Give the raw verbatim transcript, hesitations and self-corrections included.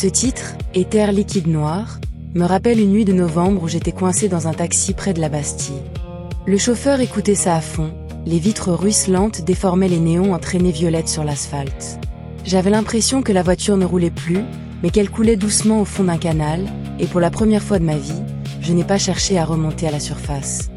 Ce titre, Éther liquide noir, me rappelle une nuit de novembre où j'étais coincé dans un taxi près de la Bastille. Le chauffeur écoutait ça à fond, les vitres ruisselantes déformaient les néons en traînées violettes sur l'asphalte. J'avais l'impression que la voiture ne roulait plus, mais qu'elle coulait doucement au fond d'un canal, et pour la première fois de ma vie, je n'ai pas cherché à remonter à la surface.